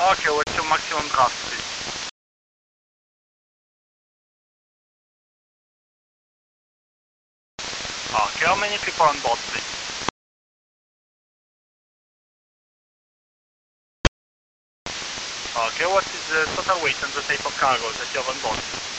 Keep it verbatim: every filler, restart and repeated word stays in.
Okay, what's your maximum draft, please? Okay, how many people on board, please? Okay, what is the total weight and the type of cargo that you have on board?